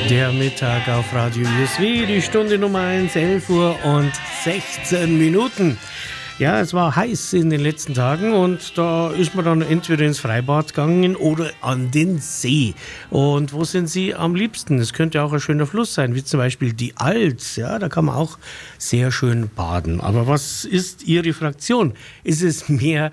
Der Mittag auf Radio ISW, die Stunde Nummer 1, 11 Uhr und 16 Minuten. Ja, es war heiß in den letzten Tagen und da ist man dann entweder ins Freibad gegangen oder an den See. Und wo sind Sie am liebsten? Es könnte auch ein schöner Fluss sein, wie zum Beispiel die Alz. Ja, da kann man auch sehr schön baden. Aber was ist Ihre Fraktion? Ist es mehr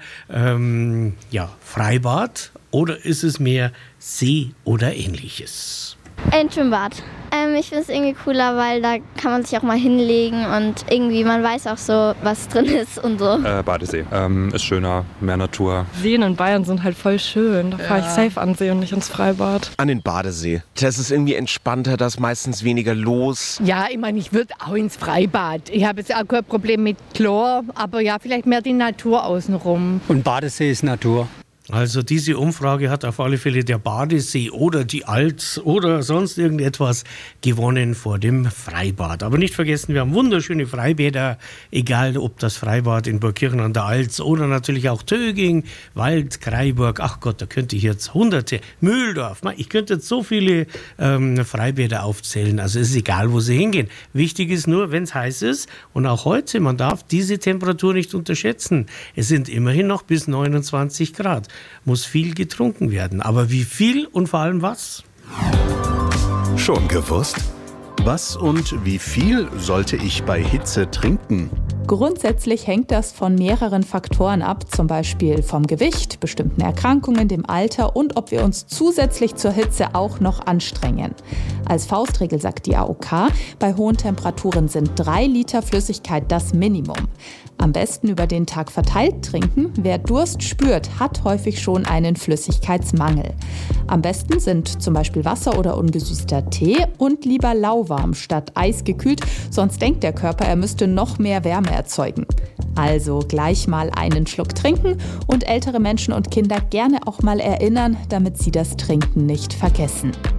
Freibad oder ist es mehr See oder Ähnliches? Ein Schwimmbad. Ich finde es irgendwie cooler, weil da kann man sich auch mal hinlegen und irgendwie man weiß auch so, was drin ist und so. Badesee. Ist schöner, mehr Natur. Seen in Bayern sind halt voll schön. Da fahre ich safe an den See und nicht ins Freibad. An den Badesee. Das ist irgendwie entspannter, da ist meistens weniger los. Ja, ich meine, ich würde auch ins Freibad. Ich habe jetzt auch kein Problem mit Chlor, aber ja, vielleicht mehr die Natur außenrum. Und Badesee ist Natur. Also diese Umfrage hat auf alle Fälle der Badesee oder die Alz oder sonst irgendetwas gewonnen vor dem Freibad. Aber nicht vergessen, wir haben wunderschöne Freibäder, egal ob das Freibad in Burgkirchen an der Alz oder natürlich auch Töging, Wald, Kraiburg, ach Gott, da könnte ich jetzt hunderte, Mühldorf, ich könnte jetzt so viele Freibäder aufzählen, also es ist egal, wo Sie hingehen. Wichtig ist nur, wenn es heiß ist und auch heute, man darf diese Temperatur nicht unterschätzen. Es sind immerhin noch bis 29 Grad. Muss viel getrunken werden. Aber wie viel und vor allem was? Schon gewusst? Was und wie viel sollte ich bei Hitze trinken? Grundsätzlich hängt das von mehreren Faktoren ab, zum Beispiel vom Gewicht, bestimmten Erkrankungen, dem Alter und ob wir uns zusätzlich zur Hitze auch noch anstrengen. Als Faustregel sagt die AOK, bei hohen Temperaturen sind 3 Liter Flüssigkeit das Minimum. Am besten über den Tag verteilt trinken. Wer Durst spürt, hat häufig schon einen Flüssigkeitsmangel. Am besten sind zum Beispiel Wasser oder ungesüßter Tee und lieber lauwarm statt eisgekühlt, sonst denkt der Körper, er müsste noch mehr Wärme erzeugen. Also gleich mal einen Schluck trinken und ältere Menschen und Kinder gerne auch mal erinnern, damit sie das Trinken nicht vergessen.